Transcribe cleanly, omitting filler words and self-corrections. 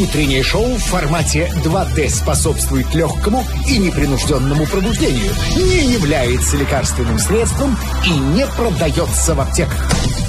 Утреннее шоу в формате 2D способствует легкому и непринужденному пробуждению, не является лекарственным средством и не продается в аптеках.